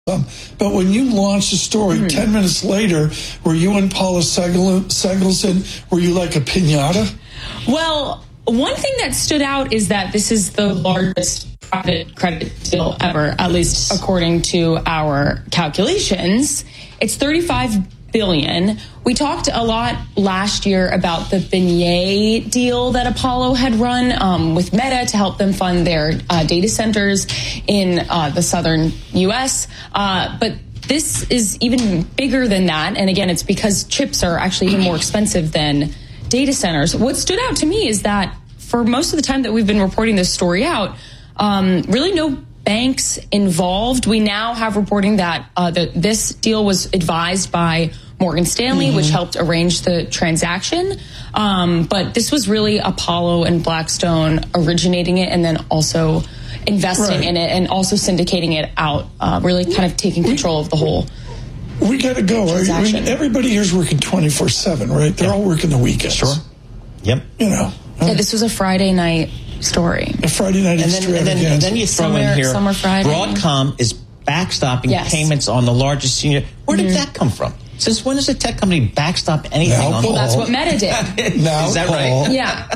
But when you launched the story 10 minutes later, were you and Paula Segelson, were you like a piñata? Well, one thing that stood out is that this is the largest private credit deal ever, at least according to our calculations. It's $35 billion. We talked a lot last year about the Beignet deal that Apollo had run with Meta to help them fund their data centers in the southern U.S. But this is even bigger than that. And again, it's because chips are actually even more expensive than data centers. What stood out to me is that for most of the time that we've been reporting this story out, really no banks involved. We now have reporting that this deal was advised by Morgan Stanley, which helped arrange the transaction. But this was really Apollo and Blackstone originating it and then also investing in it and also syndicating it out, really kind of taking control of the whole. We got to go. I mean, everybody here's working 24/7, right? They're all working the weekends. Sure. Yep. You know. Yeah, this was a Friday night story. A Friday night extravaganza. And then you throw in here, Broadcom is backstopping payments on the largest senior. Where did that come from? Since when does a tech company backstop anything? Well, that's what Meta did. Is that right?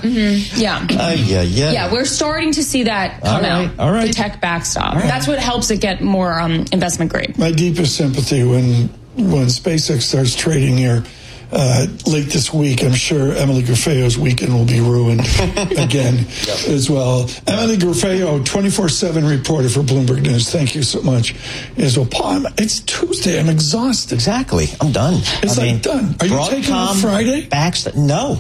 Yeah. Yeah, we're starting to see that come out. All right. The tech backstop. That's what helps it get more investment grade. My deepest sympathy when SpaceX starts trading here late this week. I'm sure Emily Grafeo's weekend will be ruined again as well. Emily Grafeo, 24/7 reporter for Bloomberg News. Thank you so much. Paul, it's Tuesday. I'm exhausted. Exactly. I'm done. It's done. Are you taking on Friday? No.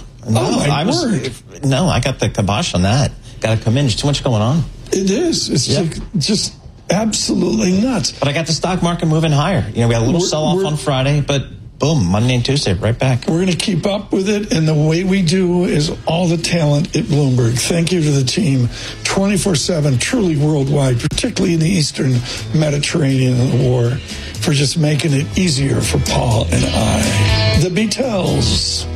No, I got the kibosh on that. Got to come in. There's too much going on. It is. It's just absolutely nuts. But I got the stock market moving higher. We had a little sell-off on Friday, but boom, Monday and Tuesday, right back. We're going to keep up with it, and the way we do is all the talent at Bloomberg. Thank you to the team, 24/7, truly worldwide, particularly in the Eastern Mediterranean and the war, for just making it easier for Paul and I. The Beatles.